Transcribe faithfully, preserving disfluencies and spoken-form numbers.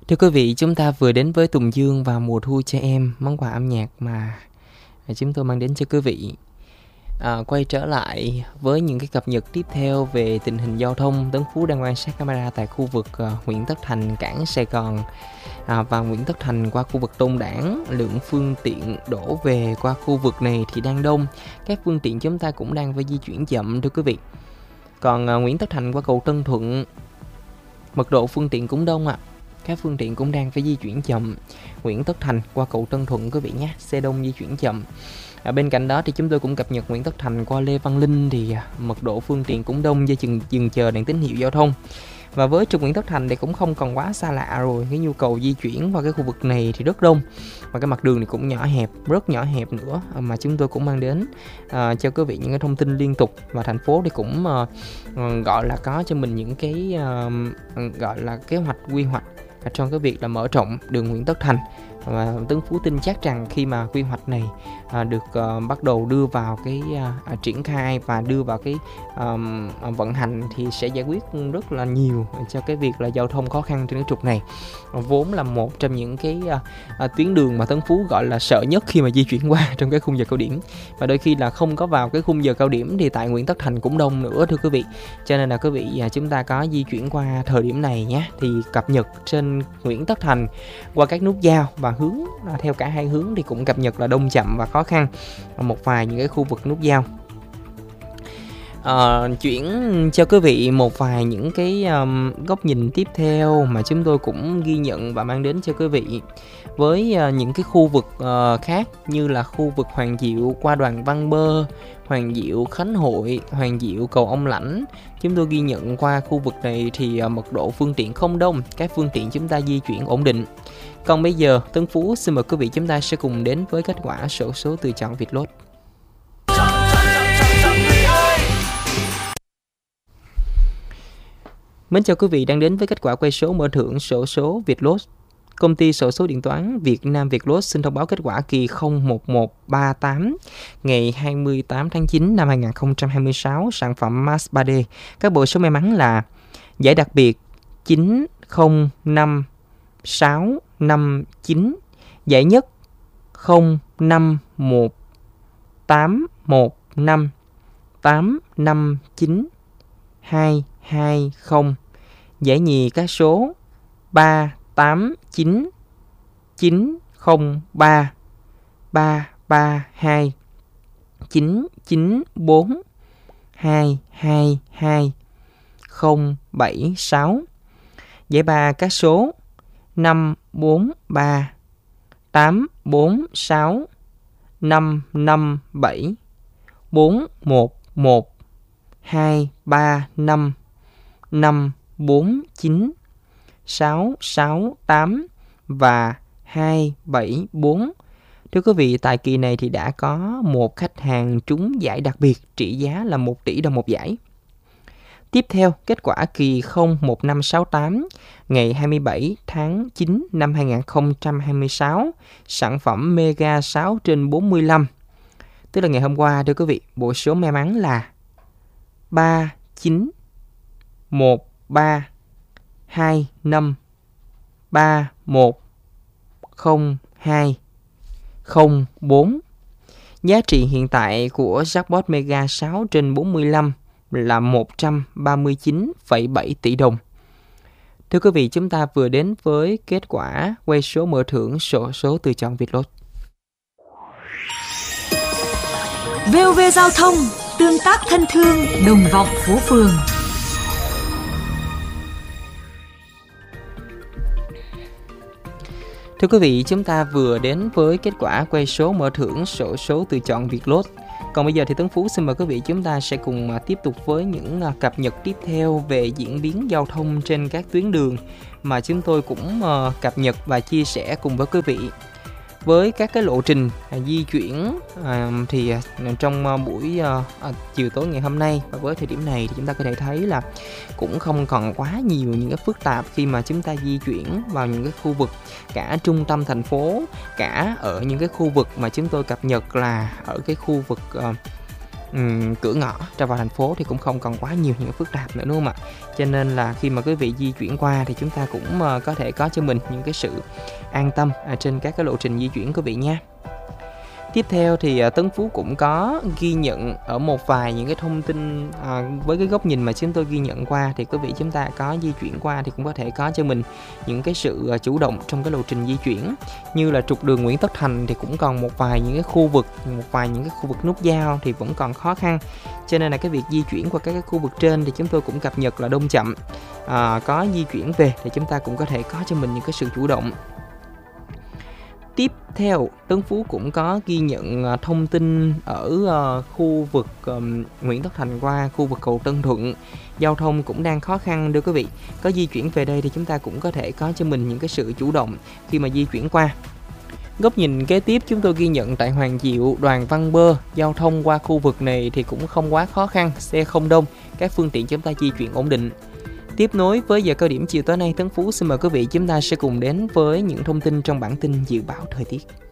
Thưa quý vị, chúng ta vừa đến với Tùng Dương và Mùa Thu Cho Em, món quà âm nhạc mà chúng tôi mang đến cho quý vị. À, quay trở lại với những cái cập nhật tiếp theo về tình hình giao thông. Tấn Phú đang quan sát camera tại khu vực uh, Nguyễn Tất Thành, cảng Sài Gòn à, và Nguyễn Tất Thành qua khu vực Tôn Đản. Lượng phương tiện đổ về qua khu vực này thì đang đông. Các phương tiện chúng ta cũng đang phải di chuyển chậm thưa quý vị. Còn uh, Nguyễn Tất Thành qua cầu Tân Thuận, mật độ phương tiện cũng đông ạ. À. Các phương tiện cũng đang phải di chuyển chậm. Nguyễn Tất Thành qua cầu Tân Thuận quý vị nhé, xe đông di chuyển chậm. À, bên cạnh đó thì chúng tôi cũng cập nhật Nguyễn Tất Thành qua Lê Văn Linh thì à, mật độ phương tiện cũng đông do chừng dừng chờ đèn tín hiệu giao thông. Và với trục Nguyễn Tất Thành thì cũng không còn quá xa lạ rồi, cái nhu cầu di chuyển vào cái khu vực này thì rất đông. Và cái mặt đường thì cũng nhỏ hẹp, rất nhỏ hẹp nữa, mà chúng tôi cũng mang đến à, cho quý vị những cái thông tin liên tục. Và thành phố thì cũng à, gọi là có cho mình những cái à, gọi là kế hoạch quy hoạch trong cái việc là mở rộng đường Nguyễn Tất Thành. Và Tấn Phú tin chắc rằng khi mà quy hoạch này à, được uh, bắt đầu đưa vào cái uh, triển khai và đưa vào cái um, vận hành thì sẽ giải quyết rất là nhiều cho cái việc là giao thông khó khăn trên cái trục này, vốn là một trong những cái uh, uh, tuyến đường mà Tấn Phú gọi là sợ nhất khi mà di chuyển qua trong cái khung giờ cao điểm. Và đôi khi là không có vào cái khung giờ cao điểm thì tại Nguyễn Tất Thành cũng đông nữa thưa quý vị. Cho nên là quý vị uh, chúng ta có di chuyển qua thời điểm này nhé, thì cập nhật trên Nguyễn Tất Thành qua các nút giao và hướng theo cả hai hướng thì cũng cập nhật là đông chậm và khó khăn ở một vài những cái khu vực nút giao. À, chuyển cho quý vị một vài những cái um, góc nhìn tiếp theo mà chúng tôi cũng ghi nhận và mang đến cho quý vị với uh, những cái khu vực uh, khác như là khu vực Hoàng Diệu qua Đoàn Văn Bơ, Hoàng Diệu Khánh Hội, Hoàng Diệu cầu Ông Lãnh. Chúng tôi ghi nhận qua khu vực này thì uh, mật độ phương tiện không đông, các phương tiện chúng ta di chuyển ổn định. Còn bây giờ Tấn Phú xin mời quý vị chúng ta sẽ cùng đến với kết quả xổ số từ chọn Vietlott. Mến chào quý vị đang đến với kết quả quay số mở thưởng xổ số Vietlott. Công ty xổ số điện toán Việt Nam Vietlott xin thông báo kết quả kỳ không một một ba tám ngày hai mươi tám tháng chín năm hai nghìn không trăm hai mươi sáu, sản phẩm Max ba D. Các bộ số may mắn là giải đặc biệt chín không năm sáu năm chín, giải nhất không năm một tám một năm tám năm chín hai hai không, giải nhì các số ba tám chín chín không ba ba ba hai chín chín bốn hai hai hai không bảy sáu, giải ba các số năm bốn ba tám bốn sáu năm năm bảy bốn một một hai ba năm năm bốn chín sáu sáu tám và hai bảy bốn. Thưa quý vị, tại kỳ này thì đã có một khách hàng trúng giải đặc biệt trị giá là một tỷ đồng một giải. Tiếp theo, kết quả kỳ không một năm sáu tám ngày hai mươi bảy tháng chín năm hai nghìn không trăm hai mươi sáu, sản phẩm Mega sáu trên bốn mươi lăm. Tức là ngày hôm qua thưa quý vị, bộ số may mắn là ba chín một ba hai năm ba một không hai không bốn. Giá trị hiện tại của jackpot Mega sáu trên bốn mươi lăm là một trăm ba mươi chín phẩy bảy tỷ đồng. Thưa quý vị, chúng ta vừa đến với kết quả quay số mở thưởng xổ số từ chọn Vietlott. vê o vê Giao thông, tương tác thân thương, đồng vọng phố phường. Thưa quý vị, chúng ta vừa đến với kết quả quay số mở thưởng xổ số từ chọn Vietlott. Còn bây giờ thì Tấn Phú xin mời quý vị chúng ta sẽ cùng tiếp tục với những cập nhật tiếp theo về diễn biến giao thông trên các tuyến đường mà chúng tôi cũng cập nhật và chia sẻ cùng với quý vị. Với các cái lộ trình di chuyển thì trong buổi chiều tối ngày hôm nay và với thời điểm này thì chúng ta có thể thấy là cũng không còn quá nhiều những cái phức tạp khi mà chúng ta di chuyển vào những cái khu vực cả trung tâm thành phố, cả ở những cái khu vực mà chúng tôi cập nhật là ở cái khu vực um, cửa ngõ ra vào thành phố thì cũng không còn quá nhiều những phức tạp nữa, đúng không ạ? Cho nên là khi mà quý vị di chuyển qua thì chúng ta cũng uh, có thể có cho mình những cái sự an tâm uh, trên các cái lộ trình di chuyển của quý vị nha. Tiếp theo thì uh, Tấn Phú cũng có ghi nhận ở một vài những cái thông tin uh, với cái góc nhìn mà chúng tôi ghi nhận qua, thì quý vị chúng ta có di chuyển qua thì cũng có thể có cho mình những cái sự uh, chủ động trong cái lộ trình di chuyển. Như là trục đường Nguyễn Tất Thành thì cũng còn một vài những cái khu vực, một vài những cái khu vực nút giao thì vẫn còn khó khăn. Cho nên là cái việc di chuyển qua các cái khu vực trên thì chúng tôi cũng cập nhật là đông chậm. Uh, có di chuyển về thì chúng ta cũng có thể có cho mình những cái sự chủ động. Tiếp theo, Tấn Phú cũng có ghi nhận uh, thông tin ở uh, khu vực um, Nguyễn Tất Thành qua khu vực cầu Tân Thuận. Giao thông cũng đang khó khăn đưa quý vị. Có di chuyển về đây thì chúng ta cũng có thể có cho mình những cái sự chủ động khi mà di chuyển qua. Góc nhìn kế tiếp chúng tôi ghi nhận tại Hoàng Diệu, Đoàn Văn Bơ. Giao thông qua khu vực này thì cũng không quá khó khăn, xe không đông, các phương tiện chúng ta di chuyển ổn định. Tiếp nối với giờ cao điểm chiều tối nay, Tấn Phú xin mời quý vị chúng ta sẽ cùng đến với những thông tin trong bản tin dự báo thời tiết.